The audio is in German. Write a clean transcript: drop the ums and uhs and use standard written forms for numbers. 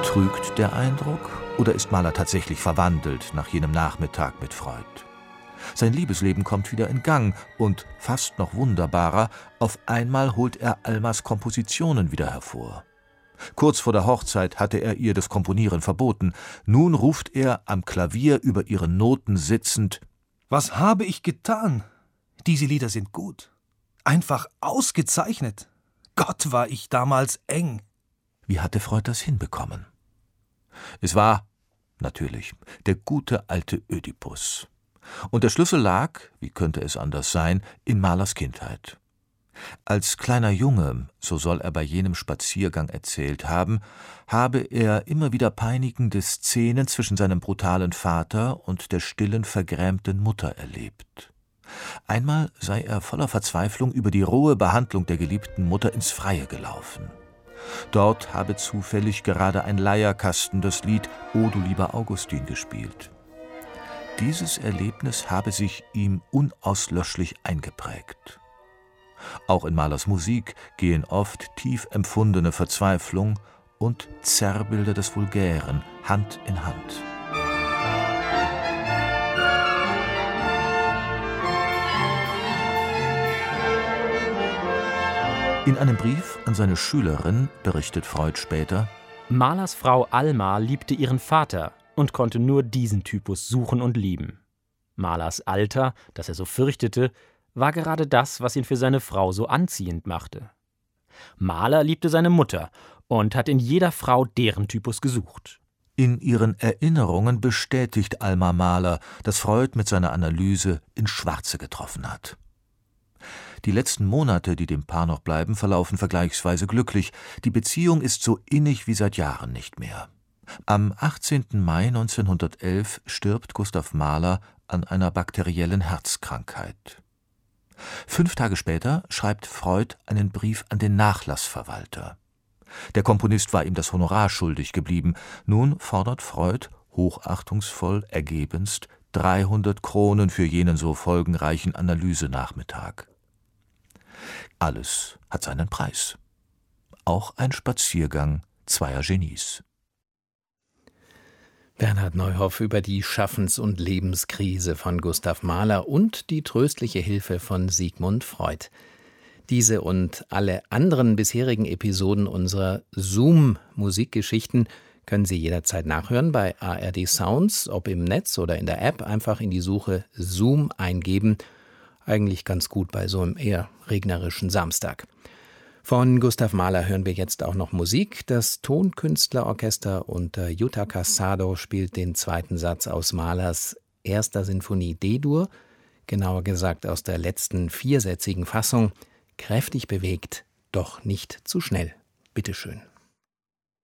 Trügt der Eindruck, oder ist Mahler tatsächlich verwandelt nach jenem Nachmittag mit Freud? Sein Liebesleben kommt wieder in Gang und, fast noch wunderbarer, auf einmal holt er Almas Kompositionen wieder hervor. Kurz vor der Hochzeit hatte er ihr das Komponieren verboten. Nun ruft er am Klavier über ihre Noten sitzend: »Was habe ich getan? Diese Lieder sind gut. Einfach ausgezeichnet. Gott, war ich damals eng.« Wie hatte Freud das hinbekommen? Es war, natürlich, der gute alte Ödipus. Und der Schlüssel lag, wie könnte es anders sein, in Mahlers Kindheit. Als kleiner Junge, so soll er bei jenem Spaziergang erzählt haben, habe er immer wieder peinigende Szenen zwischen seinem brutalen Vater und der stillen, vergrämten Mutter erlebt. Einmal sei er voller Verzweiflung über die rohe Behandlung der geliebten Mutter ins Freie gelaufen. Dort habe zufällig gerade ein Leierkasten das Lied »O du lieber Augustin« gespielt. Dieses Erlebnis habe sich ihm unauslöschlich eingeprägt. Auch in Mahlers Musik gehen oft tief empfundene Verzweiflung und Zerrbilder des Vulgären Hand in Hand. In einem Brief an seine Schülerin berichtet Freud später: Mahlers Frau Alma liebte ihren Vater und konnte nur diesen Typus suchen und lieben. Mahlers Alter, das er so fürchtete, war gerade das, was ihn für seine Frau so anziehend machte. Mahler liebte seine Mutter und hat in jeder Frau deren Typus gesucht. In ihren Erinnerungen bestätigt Alma Mahler, dass Freud mit seiner Analyse ins Schwarze getroffen hat. Die letzten Monate, die dem Paar noch bleiben, verlaufen vergleichsweise glücklich. Die Beziehung ist so innig wie seit Jahren nicht mehr. Am 18. Mai 1911 stirbt Gustav Mahler an einer bakteriellen Herzkrankheit. 5 Tage später schreibt Freud einen Brief an den Nachlassverwalter. Der Komponist war ihm das Honorar schuldig geblieben. Nun fordert Freud, hochachtungsvoll, ergebenst, 300 Kronen für jenen so folgenreichen Analysenachmittag. Alles hat seinen Preis. Auch ein Spaziergang zweier Genies. Bernhard Neuhoff über die Schaffens- und Lebenskrise von Gustav Mahler und die tröstliche Hilfe von Sigmund Freud. Diese und alle anderen bisherigen Episoden unserer Zoom-Musikgeschichten können Sie jederzeit nachhören bei ARD Sounds, ob im Netz oder in der App. Einfach in die Suche Zoom eingeben. Eigentlich ganz gut bei so einem eher regnerischen Samstag. Von Gustav Mahler hören wir jetzt auch noch Musik. Das Tonkünstlerorchester unter Jutta Cassado spielt den zweiten Satz aus Mahlers 1. Sinfonie D-Dur, genauer gesagt aus der letzten 4-sätzigen Fassung, kräftig bewegt, doch nicht zu schnell. Bitteschön.